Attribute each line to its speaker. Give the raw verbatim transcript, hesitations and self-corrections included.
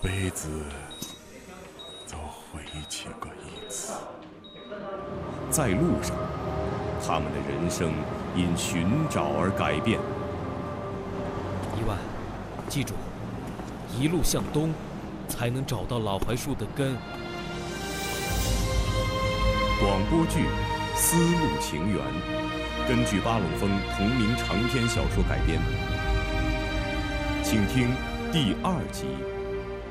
Speaker 1: 辈子都回去过一次。
Speaker 2: 在路上，他们的人生因寻找而改变。
Speaker 3: 一万，记住，一路向东，才能找到老槐树的根。
Speaker 2: 广播剧《丝路情缘》根据巴冷峰同名长篇小说改编，请听第二集。